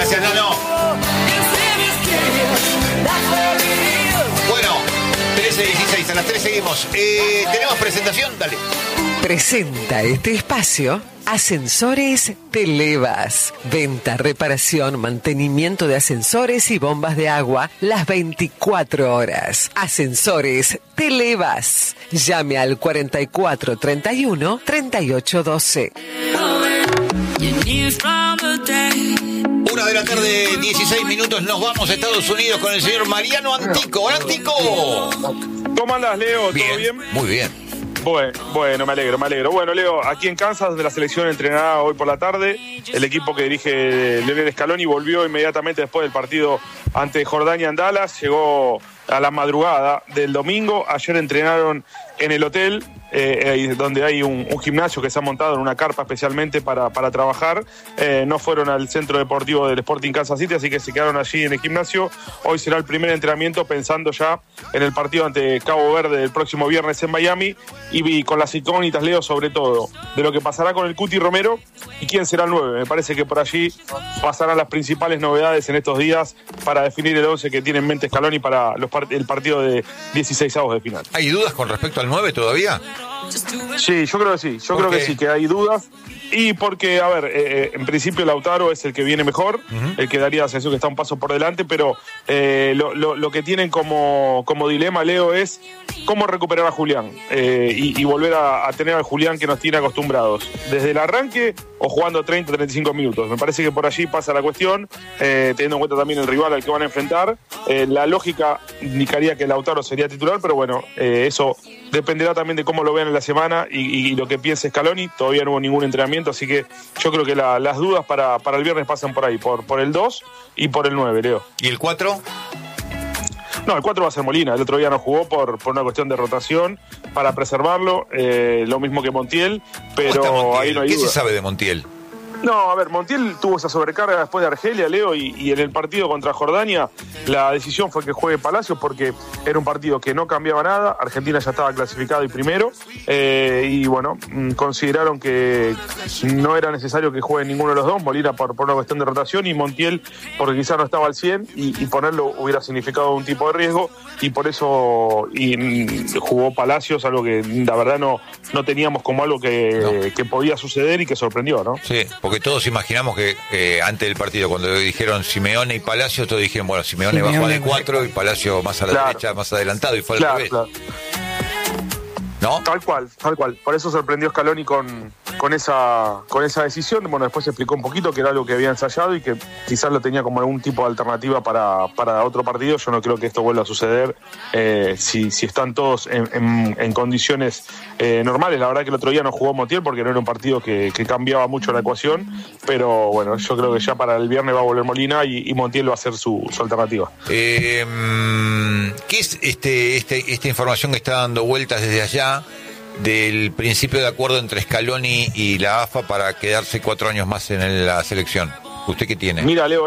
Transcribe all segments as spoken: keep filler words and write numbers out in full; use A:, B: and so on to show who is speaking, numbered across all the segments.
A: Gracias, Nano. Bueno, trece dieciséis, a las tres seguimos. Eh, ¿Tenemos presentación? Dale.
B: Presenta este espacio Ascensores Televas. Venta, reparación, mantenimiento de ascensores y bombas de agua las veinticuatro horas. Ascensores Televas. Llame al cuarenta y cuatro treinta y uno treinta y ocho doce.
A: Una de la tarde, dieciséis minutos, nos vamos a Estados Unidos con el señor Mariano Antico. Hola, Antico.
C: ¿Cómo andás, Leo? ¿Todo
A: bien?
C: bien?
A: Muy bien.
C: Bueno, bueno, me alegro, me alegro. Bueno, Leo, aquí en Kansas, de la selección entrenada hoy por la tarde, el equipo que dirige Lionel Scaloni volvió inmediatamente después del partido ante Jordania en Dallas, llegó a la madrugada del domingo. Ayer entrenaron en el hotel, eh, donde hay un, un gimnasio que se ha montado en una carpa especialmente para, para trabajar. Eh, no fueron al centro deportivo del Sporting Kansas City, así que se quedaron allí en el gimnasio. Hoy será el primer entrenamiento pensando ya en el partido ante Cabo Verde el próximo viernes en Miami, y con las incógnitas, Leo, sobre todo de lo que pasará con el Cuti Romero y quién será el nueve. Me parece que por allí pasarán las principales novedades en estos días para definir el once que tiene en mente Scaloni para los part- el partido de dieciseisavos de final.
A: ¿Hay dudas con respecto al nueve todavía?
C: Sí, yo creo que sí, yo creo que sí, que hay dudas. Y porque, a ver, eh, en principio Lautaro es el que viene mejor, uh-huh. el que daría la sensación que está un paso por delante, pero eh, lo, lo, lo que tienen como, como dilema, Leo, es cómo recuperar a Julián eh, y, y volver a, a tener al Julián que nos tiene acostumbrados. Desde el arranque o jugando treinta, treinta y cinco minutos. Me parece que por allí pasa la cuestión, eh, teniendo en cuenta también el rival al que van a enfrentar. Eh, la lógica indicaría que Lautaro sería titular, pero bueno, eh, eso dependerá también de cómo lo vean en la semana y, y lo que piense Scaloni. Todavía no hubo ningún entrenamiento, así que yo creo que la, las dudas para, para el viernes pasan por ahí, por, por el dos y por el nueve, Leo.
A: ¿Y el cuatro?
C: No, el cuatro va a ser Molina. El otro día no jugó por, por una cuestión de rotación para preservarlo, eh, lo mismo que Montiel, pero ahí no hay
A: ¿Qué
C: duda.
A: se sabe de Montiel?
C: No, a ver, Montiel tuvo esa sobrecarga después de Argelia, Leo, y, y en el partido contra Jordania la decisión fue que juegue Palacios porque era un partido que no cambiaba nada. Argentina ya estaba clasificado y primero, eh, y bueno, consideraron que no era necesario que juegue ninguno de los dos, Molina por, por una cuestión de rotación y Montiel porque quizás no estaba al cien y, y ponerlo hubiera significado un tipo de riesgo, y por eso y, jugó Palacios, algo que la verdad no, no teníamos como algo que, no. que podía suceder y que sorprendió, ¿no?
A: Sí, porque todos imaginamos que eh, antes del partido, cuando dijeron Simeone y Palacios, todos dijeron, bueno, Simeone, Simeone va a jugar de cuatro y Palacio más a la claro. derecha, más adelantado, y fue al
C: claro,
A: revés.
C: Claro.
A: ¿No?
C: Tal cual, tal cual. Por eso sorprendió Scaloni con, con, esa, con esa decisión. Bueno, después se explicó un poquito que era algo que había ensayado y que quizás lo tenía como algún tipo de alternativa para, para otro partido. Yo no creo que esto vuelva a suceder eh, si, si están todos en, en, en condiciones eh, normales. La verdad que el otro día no jugó Montiel porque no era un partido que, que cambiaba mucho la ecuación, pero bueno, yo creo que ya para el viernes va a volver Molina y, y Montiel va a ser su, su alternativa.
A: Eh, ¿Qué es este, este, esta información que está dando vueltas desde allá del principio de acuerdo entre Scaloni y la A F A para quedarse cuatro años más en la selección? ¿Usted qué tiene?
C: Mira, Leo,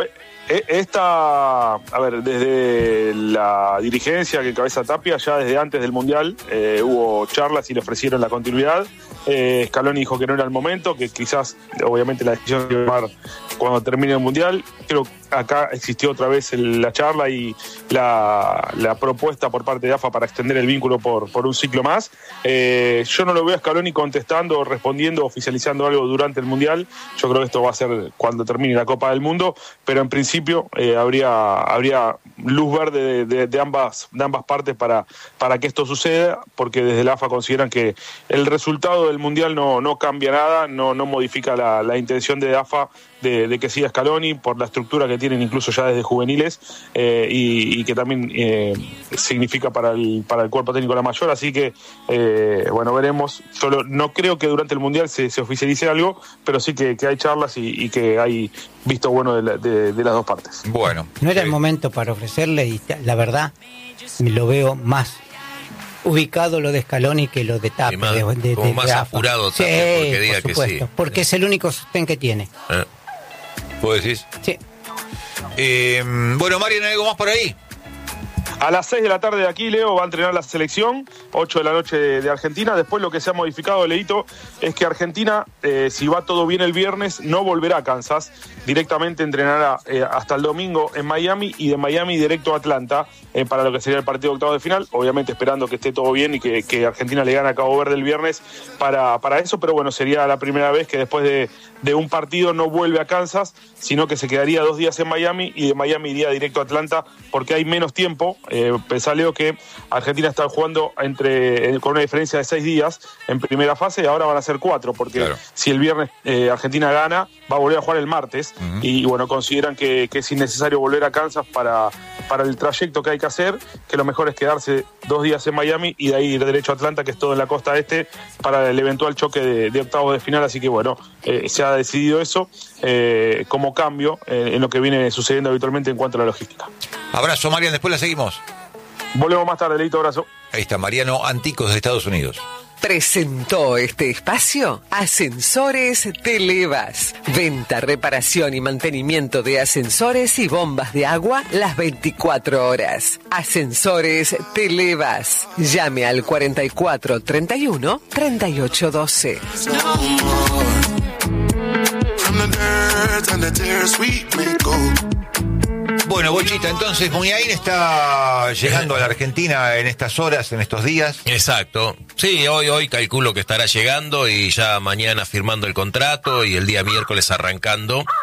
C: esta, a ver, desde la dirigencia que encabeza Tapia, ya desde antes del Mundial eh, hubo charlas y le ofrecieron la continuidad. Eh, Scaloni dijo que no era el momento, que quizás, obviamente, la decisión se iba a tomar cuando termine el Mundial. Creo que acá existió otra vez el, la charla y la, la propuesta por parte de A F A para extender el vínculo por, por un ciclo más. Eh, yo no lo veo a Scaloni contestando, respondiendo, oficializando algo durante el Mundial. Yo creo que esto va a ser cuando termine la Copa del Mundo, pero en principio eh, habría, habría luz verde de, de, de, ambas, de ambas partes para, para que esto suceda, porque desde la A F A consideran que el resultado del Mundial no, no cambia nada, no, no modifica la, la intención de A F A de, de que siga Scaloni por la estructura que tienen incluso ya desde juveniles eh, y, y que también eh, significa para el, para el cuerpo técnico la mayor, así que eh, bueno, veremos. Yo lo, no creo que durante el Mundial se, se oficialice algo, pero sí que, que hay charlas y, y que hay visto bueno de, la, de, de las dos partes.
A: Bueno,
D: no era
A: sí.
D: el momento para ofrecerle, y la verdad lo veo más ubicado lo de Scaloni que lo de Tapia,
E: más,
D: de, de,
E: como
D: de
E: más
D: Tapia.
E: apurado Tapia,
D: sí,
E: porque diga
D: por
E: que
D: supuesto,
E: sí.
D: porque es el único sostén que tiene.
E: ¿Eh?
A: ¿Vos decís?
D: Sí.
A: Eh, bueno, Marian, ¿algo más por ahí?
C: A las seis de la tarde de aquí, Leo, va a entrenar la selección, ocho de la noche de, de Argentina. Después lo que se ha modificado, Leito, es que Argentina, eh, si va todo bien el viernes, no volverá a Kansas. Directamente entrenará eh, hasta el domingo en Miami y de Miami directo a Atlanta eh, para lo que sería el partido de octavos de final. Obviamente esperando que esté todo bien y que, que Argentina le gane a Cabo Verde el viernes para, para eso. Pero bueno, sería la primera vez que después de, de un partido no vuelve a Kansas, sino que se quedaría dos días en Miami y de Miami iría directo a Atlanta porque hay menos tiempo. Eh, pensá, Leo, que Argentina está jugando entre, con una diferencia de seis días en primera fase y ahora van a ser cuatro, porque claro, si el viernes eh, Argentina gana, va a volver a jugar el martes. Uh-huh. Y bueno, consideran que, que es innecesario volver a Kansas para, para el trayecto que hay que hacer, que lo mejor es quedarse dos días en Miami y de ahí ir derecho a Atlanta, que es todo en la costa este, para el eventual choque de, de octavos de final. Así que bueno, eh, se ha decidido eso eh, como cambio eh, en lo que viene sucediendo habitualmente en cuanto a la logística.
A: Abrazo, Mariano, después la seguimos.
C: Volvemos más tarde, Leito, abrazo.
A: Ahí está Mariano Anticos de Estados Unidos.
B: Presentó este espacio Ascensores Televas. Venta, reparación y mantenimiento de ascensores y bombas de agua las veinticuatro horas. Ascensores Televas. Llame al cuarenta y cuatro treinta y uno treinta y ocho doce.
A: Bueno, Bochita, entonces Muniain está llegando a la Argentina en estas horas, en estos días.
E: Exacto. Sí, hoy hoy calculo que estará llegando y ya mañana firmando el contrato y el día miércoles arrancando